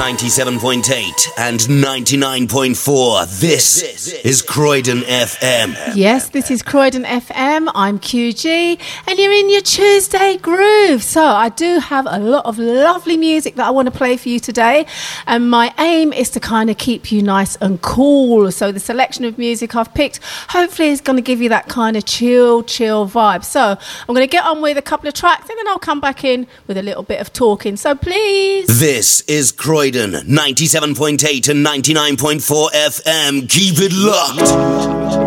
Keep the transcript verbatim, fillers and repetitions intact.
ninety-seven point eight and ninety-nine point four. This is Croydon F M. Yes, this is Croydon F M. I'm Q G, and you're in your Tuesday groove. So I do have a lot of lovely music that I want to play for you today, and my aim is to kind of keep you nice and cool. So the selection of music I've picked hopefully is going to give you that kind of chill, chill vibe. So I'm going to get on with a couple of tracks, and then I'll come back in with a little bit of talking. So please. This is Croydon ninety-seven point eight and ninety-nine point four F M. Keep it locked.